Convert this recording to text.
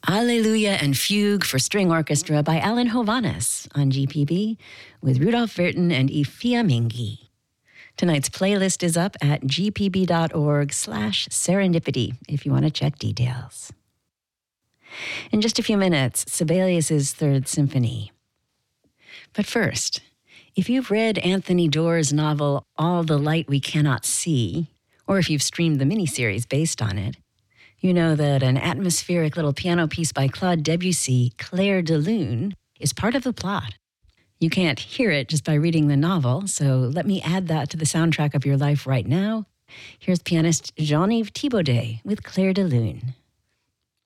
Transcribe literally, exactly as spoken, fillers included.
Alleluia and Fugue for String Orchestra by Alan Hovhaness on G P B with Rudolf Wirten and Ifia Mingi. Tonight's playlist is up at gpb.org slash serendipity if you want to check details. In just a few minutes, Sibelius's Third Symphony. But first, if you've read Anthony Doerr's novel All the Light We Cannot See, or if you've streamed the miniseries based on it, you know that an atmospheric little piano piece by Claude Debussy, Clair de Lune, is part of the plot. You can't hear it just by reading the novel, so let me add that to the soundtrack of your life right now. Here's pianist Jean-Yves Thibaudet with Clair de Lune.